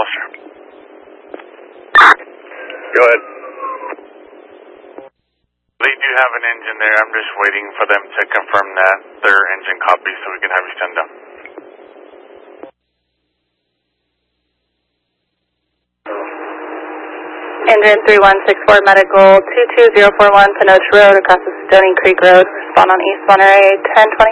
officer. Go ahead. They do have an engine there. I'm just waiting for them to confirm that their engine copy so we can have you send them. Engine 3164 Medical 22041 Pinoche Road across the Stony Creek Road. Respond on East Monterey 1020.